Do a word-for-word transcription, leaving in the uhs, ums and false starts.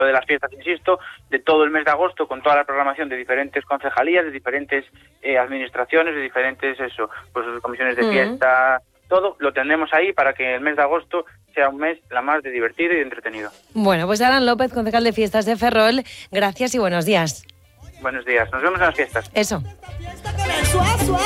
de las fiestas, insisto, de todo el mes de agosto, con toda la programación de diferentes concejalías, de diferentes eh, administraciones, de diferentes, eso, pues comisiones de fiesta, uh-huh. todo lo tendremos ahí para que el mes de agosto sea un mes la más de divertido y de entretenido. Bueno, pues Aran López, concejal de fiestas de Ferrol, gracias y buenos días. Buenos días, nos vemos en las fiestas. Eso.